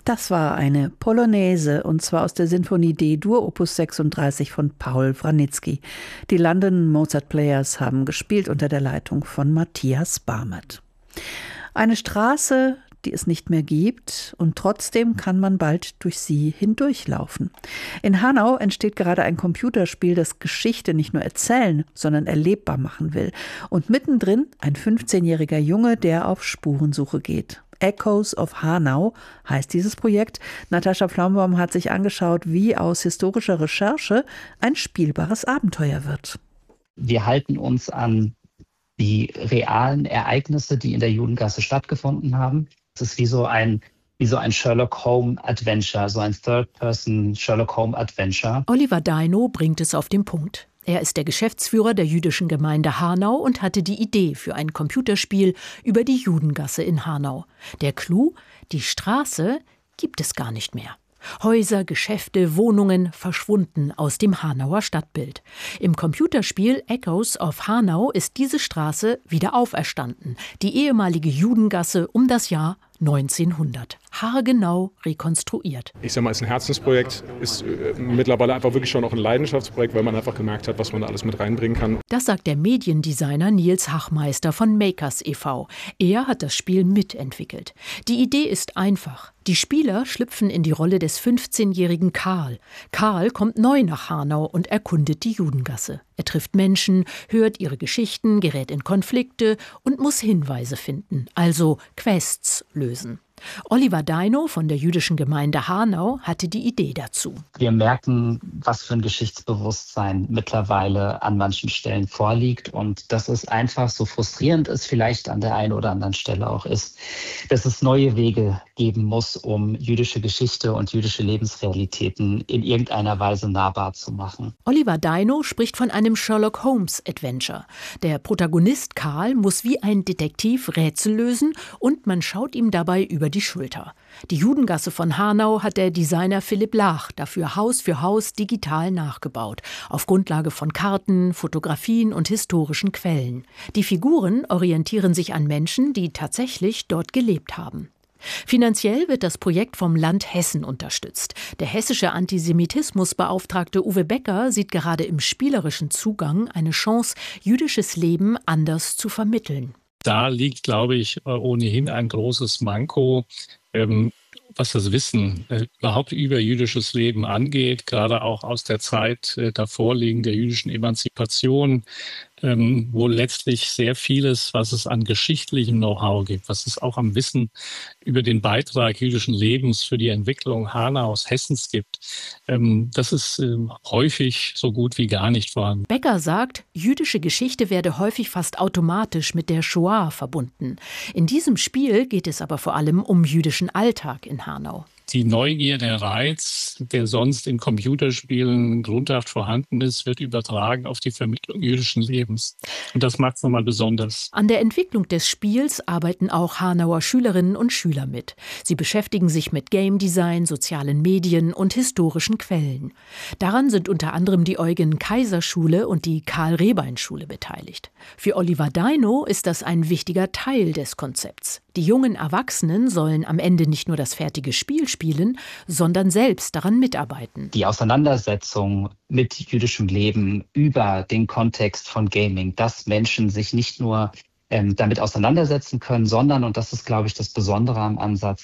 Das war eine Polonaise, und zwar aus der Sinfonie D-Dur, Opus 36 von Paul Wranitzky. Die London Mozart Players haben gespielt unter der Leitung von Matthias Barmet. Eine Straße, die es nicht mehr gibt, und trotzdem kann man bald durch sie hindurchlaufen. In Hanau entsteht gerade ein Computerspiel, das Geschichte nicht nur erzählen, sondern erlebbar machen will. Und mittendrin ein 15-jähriger Junge, der auf Spurensuche geht. Echoes of Hanau heißt dieses Projekt. Natascha Pflaumbaum hat sich angeschaut, wie aus historischer Recherche ein spielbares Abenteuer wird. Wir halten uns an die realen Ereignisse, die in der Judengasse stattgefunden haben. Es ist wie so ein Sherlock Holmes Adventure, so ein Third-Person Sherlock Holmes Adventure. Oliver Deino bringt es auf den Punkt. Er ist der Geschäftsführer der jüdischen Gemeinde Hanau und hatte die Idee für ein Computerspiel über die Judengasse in Hanau. Der Clou: die Straße gibt es gar nicht mehr. Häuser, Geschäfte, Wohnungen verschwunden aus dem Hanauer Stadtbild. Im Computerspiel Echoes of Hanau ist diese Straße wieder auferstanden. Die ehemalige Judengasse um das Jahr 1900. Haargenau rekonstruiert. Ich sag mal, es ist ein Herzensprojekt, ist mittlerweile einfach wirklich schon auch ein Leidenschaftsprojekt, weil man einfach gemerkt hat, was man da alles mit reinbringen kann. Das sagt der Mediendesigner Nils Hachmeister von Makers e.V. Er hat das Spiel mitentwickelt. Die Idee ist einfach. Die Spieler schlüpfen in die Rolle des 15-jährigen Karl. Karl kommt neu nach Hanau und erkundet die Judengasse. Er trifft Menschen, hört ihre Geschichten, gerät in Konflikte und muss Hinweise finden, also Quests lösen. Oliver Deino von der jüdischen Gemeinde Hanau hatte die Idee dazu. Wir merken, was für ein Geschichtsbewusstsein mittlerweile an manchen Stellen vorliegt und dass es einfach, so frustrierend es vielleicht an der einen oder anderen Stelle auch ist, dass es neue Wege geben muss, um jüdische Geschichte und jüdische Lebensrealitäten in irgendeiner Weise nahbar zu machen. Oliver Deino spricht von einem Sherlock Holmes Adventure. Der Protagonist Karl muss wie ein Detektiv Rätsel lösen und man schaut ihm dabei über die Schulter. Die Judengasse von Hanau hat der Designer Philipp Lach dafür Haus für Haus digital nachgebaut, auf Grundlage von Karten, Fotografien und historischen Quellen. Die Figuren orientieren sich an Menschen, die tatsächlich dort gelebt haben. Finanziell wird das Projekt vom Land Hessen unterstützt. Der hessische Antisemitismusbeauftragte Uwe Becker sieht gerade im spielerischen Zugang eine Chance, jüdisches Leben anders zu vermitteln. Da liegt, glaube ich, ohnehin ein großes Manko, was das Wissen überhaupt über jüdisches Leben angeht, gerade auch aus der Zeit davor liegend der jüdischen Emanzipation, wo letztlich sehr vieles, was es an geschichtlichem Know-how gibt, was es auch am Wissen über den Beitrag jüdischen Lebens für die Entwicklung Hanaus, Hessens gibt, das ist häufig so gut wie gar nicht vorhanden. Becker sagt, jüdische Geschichte werde häufig fast automatisch mit der Shoah verbunden. In diesem Spiel geht es aber vor allem um jüdischen Alltag in Hanau. Die Neugier, der Reiz, der sonst in Computerspielen grundhaft vorhanden ist, wird übertragen auf die Vermittlung jüdischen Lebens. Und das macht es nochmal besonders. An der Entwicklung des Spiels arbeiten auch Hanauer Schülerinnen und Schüler mit. Sie beschäftigen sich mit Game Design, sozialen Medien und historischen Quellen. Daran sind unter anderem die Eugen-Kaiser-Schule und die Karl-Rehbein-Schule beteiligt. Für Oliver Deino ist das ein wichtiger Teil des Konzepts. Die jungen Erwachsenen sollen am Ende nicht nur das fertige Spiel spielen, sondern selbst daran mitarbeiten. Die Auseinandersetzung mit jüdischem Leben über den Kontext von Gaming, dass Menschen sich nicht nur damit auseinandersetzen können, sondern, und das ist, glaube ich, das Besondere am Ansatz,